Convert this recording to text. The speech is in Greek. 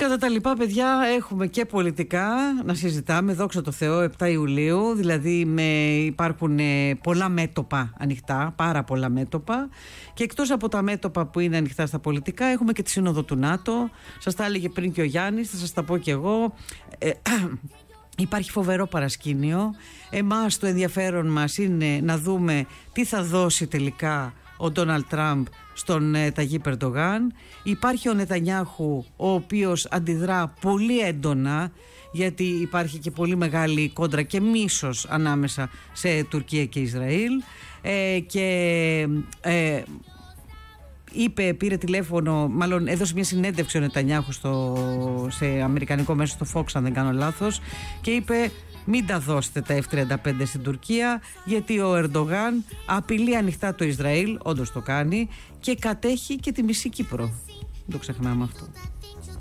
Κατά τα λοιπά, παιδιά, έχουμε και πολιτικά να συζητάμε, δόξα τω Θεώ, 7 Ιουλίου, δηλαδή υπάρχουν πολλά μέτωπα ανοιχτά, πάρα πολλά μέτωπα, και εκτός από τα μέτωπα που είναι ανοιχτά στα πολιτικά, έχουμε και τη Σύνοδο του ΝΑΤΟ. Σας τα έλεγε πριν και ο Γιάννης, θα σας τα πω και εγώ. Υπάρχει φοβερό παρασκήνιο. Εμάς το ενδιαφέρον μας είναι να δούμε τι θα δώσει τελικά ο Ντόναλντ Τραμπ στον Ταγίπ Ερντογάν. Υπάρχει ο Νετανιάχου, ο οποίος αντιδρά πολύ έντονα, γιατί υπάρχει και πολύ μεγάλη κόντρα και μίσος ανάμεσα σε Τουρκία και Ισραήλ, πήρε τηλέφωνο, μάλλον έδωσε μια συνέντευξη ο Νετανιάχου σε αμερικανικό μέσο, στο Fox αν δεν κάνω λάθος, και είπε: μην τα δώσετε τα F-35 στην Τουρκία, γιατί ο Ερντογάν απειλεί ανοιχτά το Ισραήλ, όντως το κάνει, και κατέχει και τη μισή Κύπρο. Δεν το ξεχνάμε αυτό.